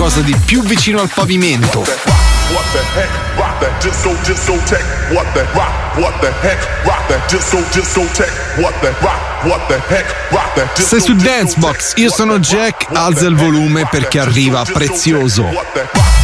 qualcosa di più vicino al pavimento. What the heck? Rock that disco tech. What the heck? Rock that disco tech. What the heck? Rock that disco. Sei su Dancebox, io sono Jack, alza il volume perché arriva Prezioso.